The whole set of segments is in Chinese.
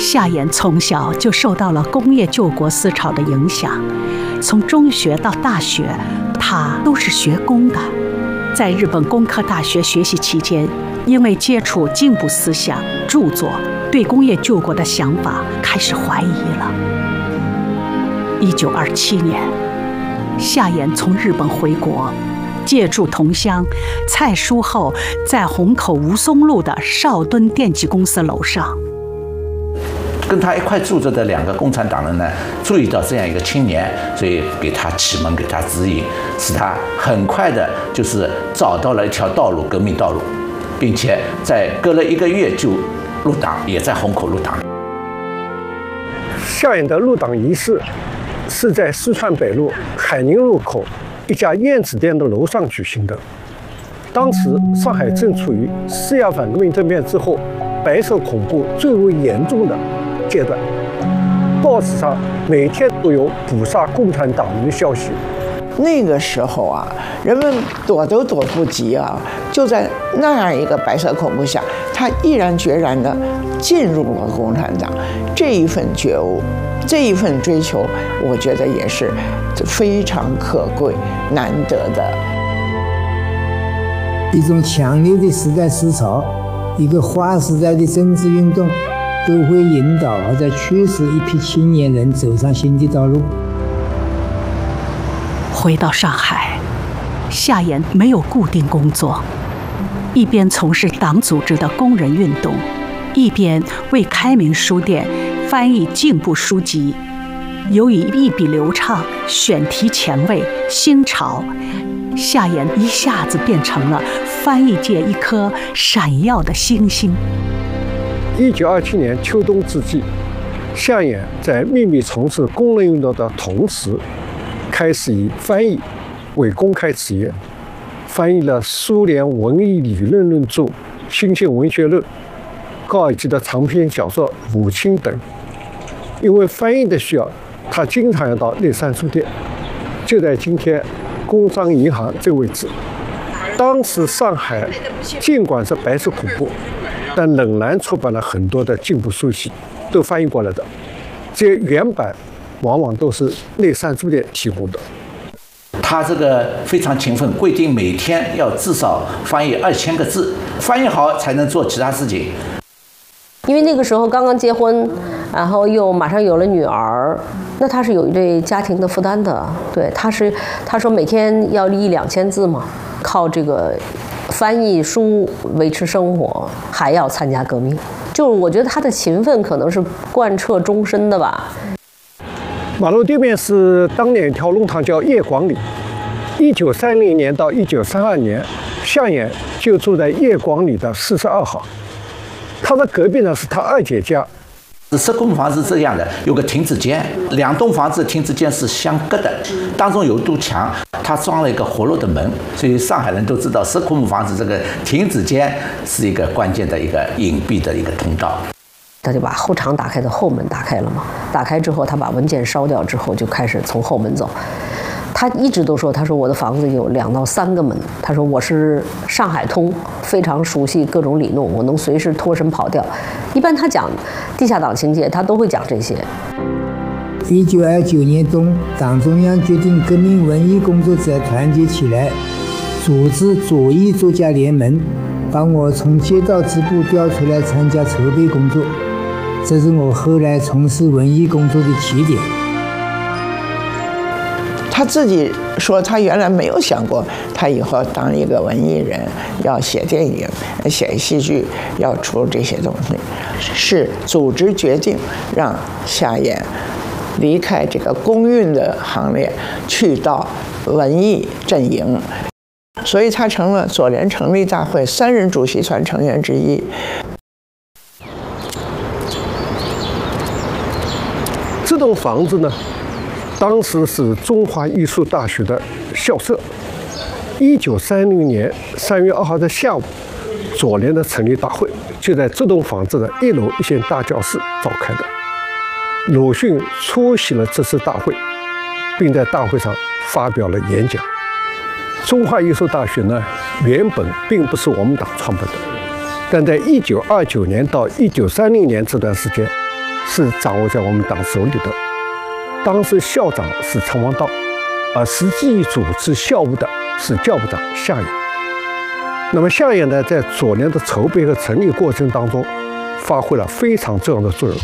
夏衍从小就受到了工业救国思潮的影响，从中学到大学，他都是学工的。在日本工科大学学习期间，因为接触进步思想著作，对工业救国的想法开始怀疑了。1927年，夏衍从日本回国，借住同乡蔡叔厚在虹口吴淞路的邵敦电机公司楼上。 跟他一块住着的2个共产党人呢，注意到这样一个青年，所以给他启蒙，给他指引，使他很快的就是找到了一条道路，革命道路，并且在隔了1个月就入党，也在虹口入党。 夏衍的入党仪式是在四川北路海宁路口一家燕子店的楼上举行的。当时上海正处于4月反革命政变之后白色恐怖最为严重的阶段，报纸上每天都有捕杀共产党人的消息。 那个时候啊，人们躲都躲不及啊！就在那样一个白色恐怖下，他毅然决然地进入了共产党。这一份觉悟，这一份追求，我觉得也是非常可贵、难得的。 一种强烈的时代思潮，一个划时代的政治运动，都会引导或者驱使一批青年人走上新的道路。 回到上海，夏衍没有固定工作，一边从事党组织的工人运动，一边为开明书店翻译进步书籍。由于一笔流畅，选题前卫，新潮，夏衍一下子变成了翻译界一颗闪耀的星星。 1927年秋冬之际，夏衍在秘密从事工人运动的同时，开始以翻译为公开职业，翻译了苏联文艺理论论著《新兴文学论》、高尔基的长篇小说《母亲》等。因为翻译的需要，他经常要到内山书店，就在今天工商银行这位置。当时上海尽管是白色恐怖，但仍然出版了很多的进步书籍，都翻译过来的。这些原版往往都是内山书店提供的。 他这个非常勤奋，规定每天要至少翻译2000个字，翻译好才能做其他事情。 因为那个时候刚刚结婚，然后又马上有了女儿，那他是有对家庭的负担的。对，他说每天要1-2000字嘛，靠这个翻译书维持生活，还要参加革命。就是我觉得他的勤奋可能是贯彻终身的吧。 马路对面是当年一条弄堂叫叶广里。1930年到1932年，夏衍就住在叶广里的42号。他的隔壁呢是他二姐家。 施工房是这样的，有个亭子间，2栋房子亭子间是相隔的，当中有一堵墙，它装了一个活络的门，所以上海人都知道施工房子这个亭子间是一个关键的一个隐蔽的一个通道。 他就把后厂打开的后门打开了嘛，打开之后他把文件烧掉之后就开始从后门走。他一直都说，他说我的房子有2到3个门，他说我是上海通，非常熟悉各种理论，我能随时脱身跑掉。一般他讲地下党情节，他都会讲这些。 1929年冬，党中央决定革命文艺工作者团结起来，组织左翼作家联盟，把我从街道支部调出来参加筹备工作，这是我后来从事文艺工作的起点。 他自己说，他原来没有想过，他以后当一个文艺人，要写电影、写戏剧，要出这些东西，是组织决定让夏衍离开这个工运的行列，去到文艺阵营，所以他成了左联成立大会3人主席团成员之一。 这栋房子呢，当时是中华艺术大学的校舍。1930年3月2号的下午，左联的成立大会就在这栋房子的1楼一间大教室召开的。鲁迅出席了这次大会，并在大会上发表了演讲。中华艺术大学呢，原本并不是我们党创办的，但在1929年到1930年这段时间， 是掌握在我们党手里的。当时校长是陈王道，而实际组织校务的是教务长夏衍。那么夏衍呢，在左联的筹备和成立过程当中，发挥了非常重要的作用。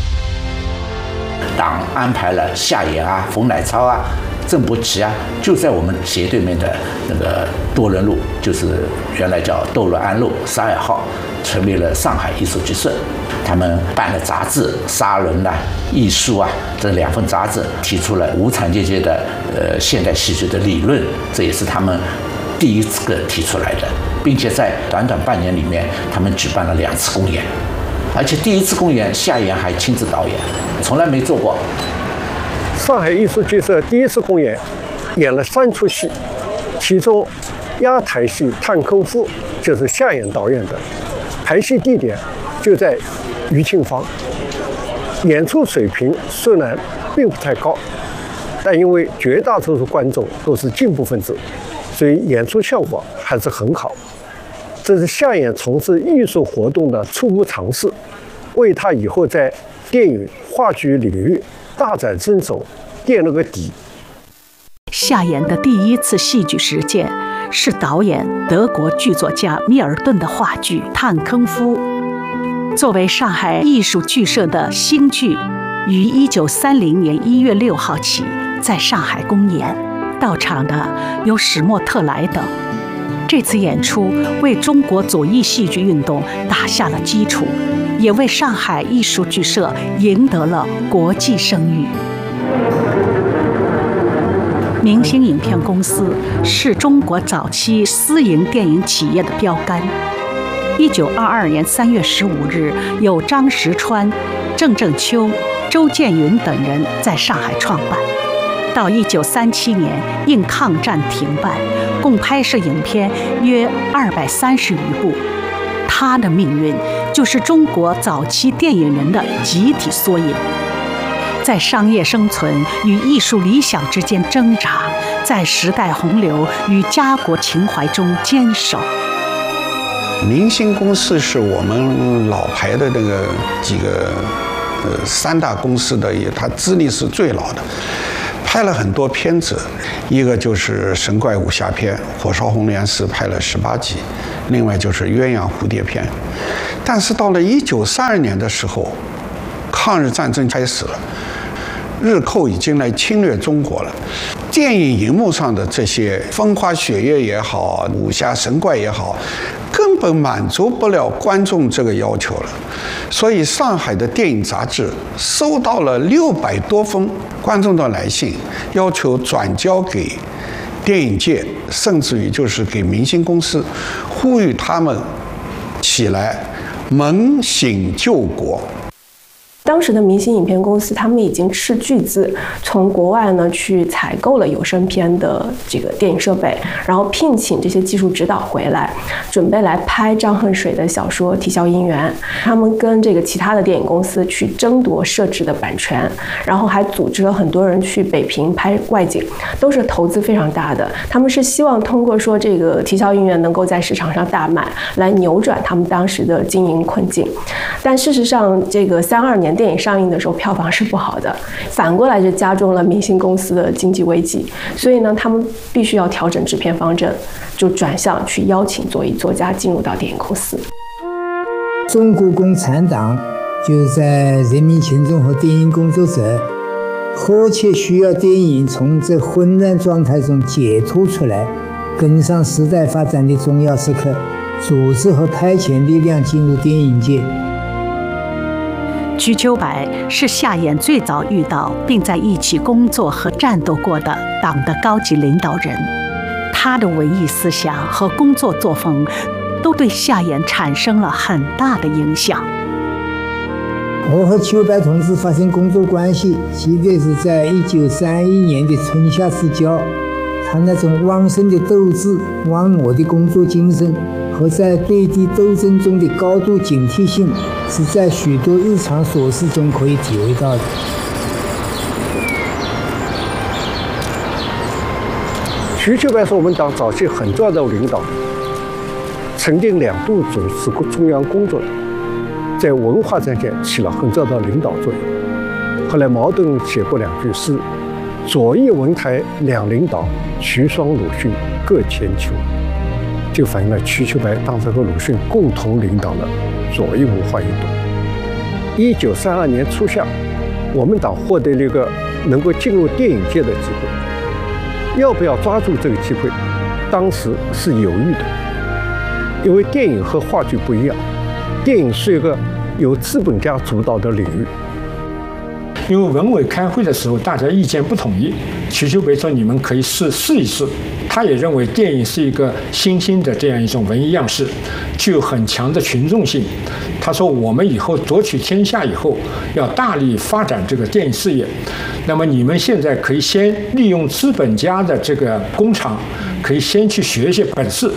党安排了夏衍啊、冯乃超啊、郑伯奇啊，就在我们斜对面的那个多伦路，就是原来叫窦伦安路12号，成立了上海艺术剧社。他们办了杂志《沙伦》啊、《艺术》啊，这2份杂志提出了无产阶级的现代戏剧的理论，这也是他们第一个提出来的，并且在短短半年里面，他们举办了2次公演，而且第1次公演夏衍还亲自导演，从来没做过。 上海艺术剧社第1次公演演了3出戏，其中压台戏《探坑夫》就是夏衍导演的，排戏地点就在余庆坊。演出水平虽然并不太高，但因为绝大多数观众都是进步分子，所以演出效果还是很好。这是夏衍从事艺术活动的初步尝试，为他以后在电影、话剧领域大展身手垫了个底。 夏衍的第1次戏剧实践是导演德国剧作家米尔顿的话剧《探坑夫》。作为上海艺术剧社的新剧，于1930年1月6号起在上海公演，到场的有史莫特莱等。这次演出为中国左翼戏剧运动打下了基础，也为上海艺术剧社赢得了国际声誉。明星影片公司是中国早期私营电影企业的标杆。1922年3月15日，由张石川、郑正秋、周建云等人在上海创办。到1937年因抗战停办，共拍摄影片约230余部。他的命运就是中国早期电影人的集体缩影，在商业生存与艺术理想之间挣扎，在时代洪流与家国情怀中坚守。 明星公司是我们老牌的那个几个3大公司的，它资历是最老的，拍了很多片子，一个就是神怪武侠片《火烧红莲寺》，拍了18集，另外就是鸳鸯蝴蝶片。但是到了1932年的时候，抗日战争开始了，日寇已经来侵略中国了，电影荧幕上的这些风花雪月也好，武侠神怪也好，根本满足不了观众这个要求了。所以上海的电影杂志收到了600多封观众的来信，要求转交给电影界，甚至于就是给明星公司，呼吁他们起来猛醒救国。 当时的明星影片公司，他们已经斥巨资从国外呢去采购了有声片的这个电影设备，然后聘请这些技术指导回来，准备来拍张恨水的小说《啼笑姻缘》。他们跟这个其他的电影公司去争夺设置的版权，然后还组织了很多人去北平拍外景，都是投资非常大的。他们是希望通过说这个《啼笑姻缘》能够在市场上大卖，来扭转他们当时的经营困境。但事实上，这个32年电影上映的时候票房是不好的，反过来就加重了明星公司的经济危机。所以呢，他们必须要调整制片方针，就转向去邀请左翼作家进入到电影公司。 中国共产党就是在人民群众和电影工作者迫切需要电影从这混乱状态中解脱出来，跟上时代发展的重要时刻，组织和派遣力量进入电影界。 瞿秋白是夏衍最早遇到并在一起工作和战斗过的党的高级领导人，他的文艺思想和工作作风都对夏衍产生了很大的影响。 我和秋白同志发生工作关系，记得是在1931年的春夏之交。他那种旺盛的斗志、忘我的工作精神和在对敌斗争中的高度警惕性，是在许多日常琐事中可以体会到的。 瞿秋白是我们党早期很重要的领导，曾经2度主持过中央工作， 在文化上间起了很重要的领导作用。后来茅盾写过2句诗：“左翼文台两领导，瞿双鲁迅各千秋。”就反映了瞿秋白当时和鲁迅共同领导了左翼文化运动。1932年初夏，我们党获得了一个能够进入电影界的机会，要不要抓住这个机会？当时是犹豫的，因为电影和话剧不一样，电影是一个由资本家主导的领域。 因为文委开会的时候，大家意见不统一，瞿秋白说你们可以试一试。他也认为电影是一个新兴的这样一种文艺样式，具有很强的群众性。他说我们以后夺取天下以后，要大力发展这个电影事业。那么你们现在可以先利用资本家的这个工厂，可以先去学一些本事。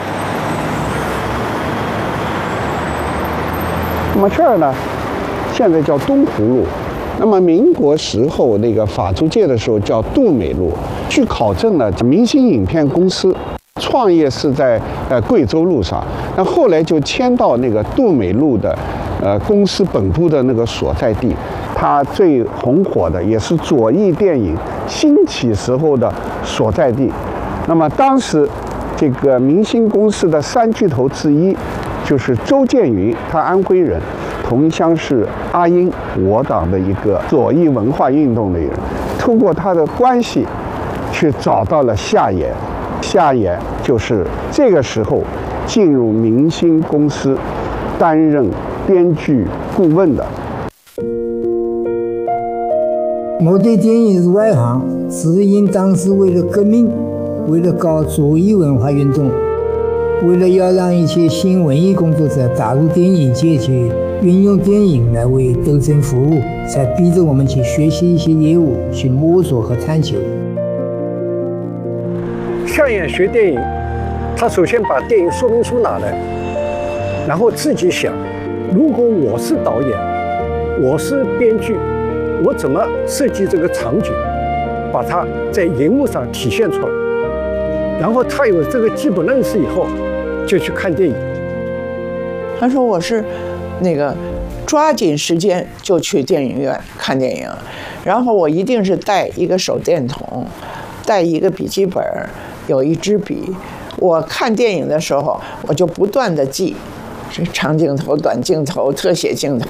那么这儿呢，现在叫东湖路。那么民国时候那个法租界的时候叫杜美路。据考证呢，明星影片公司创业是在贵州路上，那后来就迁到那个杜美路的公司本部的那个所在地。它最红火的也是左翼电影兴起时候的所在地。那么当时这个明星公司的3巨头之一就是周建云，他安徽人，同乡是阿英，我党的一个左翼文化运动的人，通过他的关系去找到了夏衍。夏衍就是这个时候进入明星公司担任编剧顾问的。 我对电影是外行，是因当时为了革命，为了搞左翼文化运动，为了要让一些新文艺工作者打入电影界去运用电影来为斗争服务，才逼着我们去学习一些业务，去摸索和探究。 夏衍学电影，他首先把电影说明书拿来，然后自己想，如果我是导演，我是编剧，我怎么设计这个场景，把它在荧幕上体现出来。然后他有这个基本认识以后，就去看电影。 他说我是那个抓紧时间就去电影院看电影，然后我一定是带一个手电筒，带一个笔记本，有一支笔。我看电影的时候，我就不断的记，是长镜头、短镜头、特写镜头，